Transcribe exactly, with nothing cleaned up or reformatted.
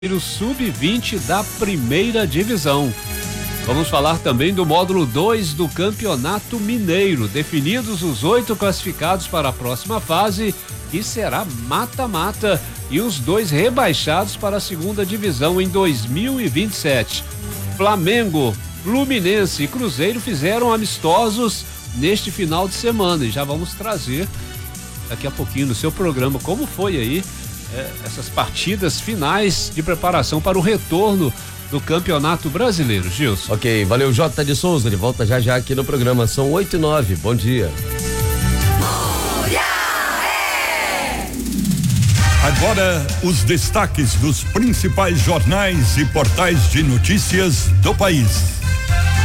sub vinte da primeira divisão. Vamos falar também do módulo dois do Campeonato Mineiro, definidos os oito classificados para a próxima fase, que será mata-mata, e os dois rebaixados para a segunda divisão em dois mil e vinte e sete. Flamengo, Fluminense e Cruzeiro fizeram amistosos neste final de semana e já vamos trazer daqui a pouquinho no seu programa como foi aí é, essas partidas finais de preparação para o retorno do Campeonato Brasileiro. Gilson. Ok, valeu, J. de Souza, de volta já já aqui no programa, são oito e nove, bom dia. Agora, os destaques dos principais jornais e portais de notícias do país.